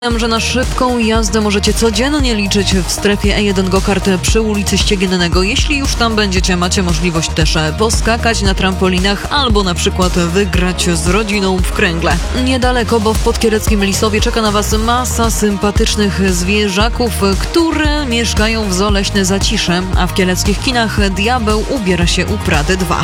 Że na szybką jazdę możecie codziennie liczyć w strefie E1 Gokart przy ulicy Ściegiennego. Jeśli już tam będziecie, macie możliwość też poskakać na trampolinach albo na przykład wygrać z rodziną w kręgle. Niedaleko, bo w podkiereckim Lisowie czeka na Was masa sympatycznych zwierzaków, które mieszkają w zoo Leśne Zacisze, a w kieleckich kinach Diabeł ubiera się u Prady 2.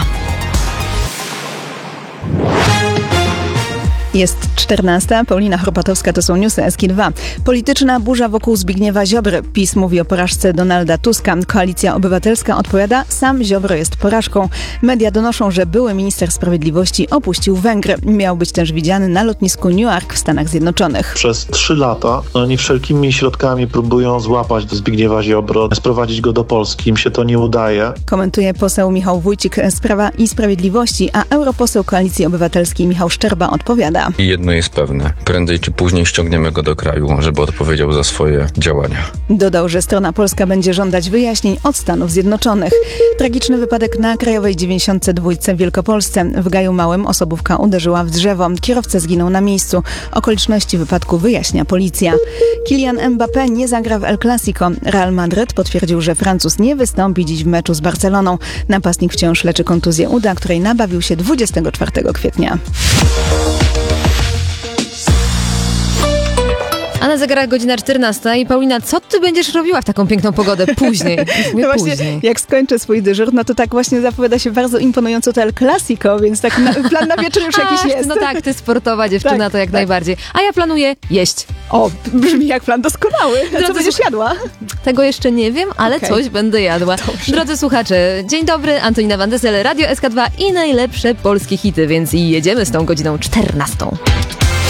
Jest 14. Paulina Chropatowska, to są newsy SK2. Polityczna burza wokół Zbigniewa Ziobry. PiS mówi o porażce Donalda Tuska. Koalicja Obywatelska odpowiada, sam Ziobro jest porażką. Media donoszą, że były minister sprawiedliwości opuścił Węgry. Miał być też widziany na lotnisku Newark w Stanach Zjednoczonych. Przez 3 lata oni wszelkimi środkami próbują złapać Zbigniewa Ziobro, sprowadzić go do Polski. Im się to nie udaje. Komentuje poseł Michał Wójcik z Prawa i Sprawiedliwości, a europoseł Koalicji Obywatelskiej Michał Szczerba odpowiada. I jedno jest pewne, prędzej czy później ściągniemy go do kraju, żeby odpowiedział za swoje działania. Dodał, że strona polska będzie żądać wyjaśnień od Stanów Zjednoczonych. Tragiczny wypadek na Krajowej 92 w Wielkopolsce. W Gaju Małym osobówka uderzyła w drzewo. Kierowca zginął na miejscu. Okoliczności wypadku wyjaśnia policja. Kylian Mbappé nie zagra w El Clasico. Real Madryt potwierdził, że Francuz nie wystąpi dziś w meczu z Barceloną. Napastnik wciąż leczy kontuzję uda, której nabawił się 24 kwietnia. A na zegarach godzina 14 i Paulina, co ty będziesz robiła w taką piękną pogodę później? No właśnie, jak skończę swój dyżur, no to tak właśnie zapowiada się bardzo imponująco to El Clasico, więc tak plan na wieczór już jakiś jest. No tak, ty sportowa dziewczyna, tak, to jak najbardziej. A ja planuję jeść. O, brzmi jak plan doskonały. A co będziesz jadła? Tego jeszcze nie wiem, ale coś będę jadła. Dobrze. Drodzy słuchacze, dzień dobry, Antonina Van Dessel, Radio SK2 i najlepsze polskie hity, więc jedziemy z tą godziną 14.